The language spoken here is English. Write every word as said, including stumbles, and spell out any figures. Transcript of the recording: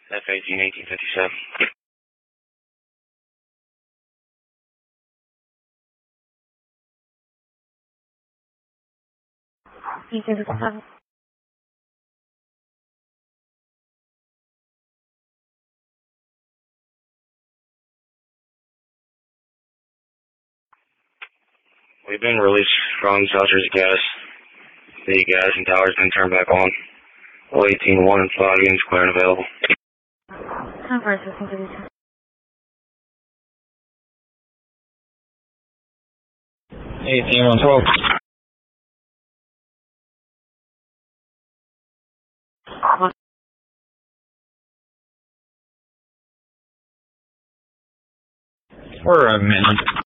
F eighteen eighteen fifty-seven. eighteen fifty-seven. We've been released from South Jersey Gas. The gas and tower's been turned back on. All eighteen one and five units clear and available. How far is this into the eighteen one twelve. We're a minute.